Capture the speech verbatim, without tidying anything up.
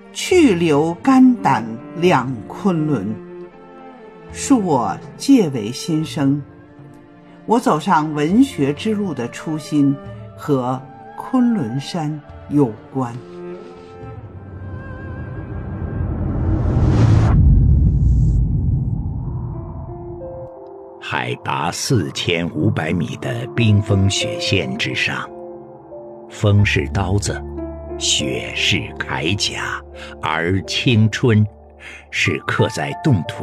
去留肝胆两昆仑。恕我介为新生，我走上文学之路的初心和昆仑山有关。 海拔四千五百米的冰封雪线之上，风是刀子，雪是铠甲，而青春是刻在冻土